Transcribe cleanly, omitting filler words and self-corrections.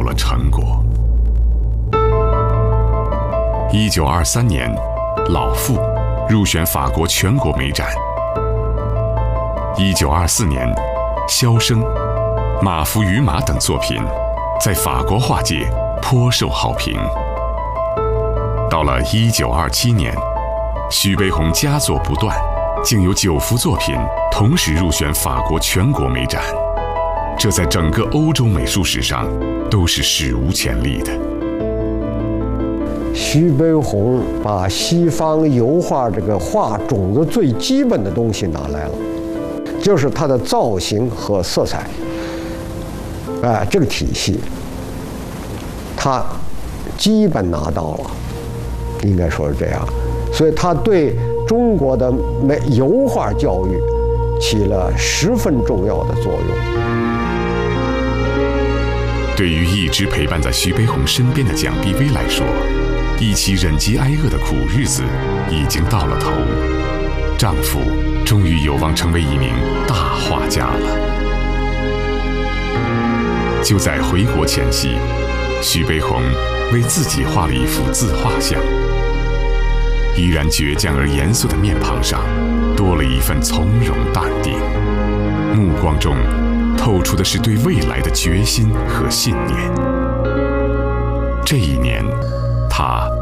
了成果。1923年，老妇入选法国全国美展。1924年，箫声、马夫与马等作品在法国画界颇受好评。到了1927年，徐悲鸿佳作不断，竟有9幅作品同时入选法国全国美展，这在整个欧洲美术史上都是史无前例的。 徐悲鸿把西方油画这个画种子最基本的东西拿来了，就是它的造型和色彩，这个体系，他基本拿到了，应该说是这样。所以他对中国的油画教育起了十分重要的作用。 对于一直陪伴在徐悲鸿身边的蒋碧薇来说，一起忍饥挨饿的苦日子已经到了头，丈夫终于有望成为一名大画家了。就在回国前夕，徐悲鸿为自己画了一幅自画像，依然倔强而严肃的面庞上多了一份从容淡定，目光中透出的是对未来的决心和信念。这一年，他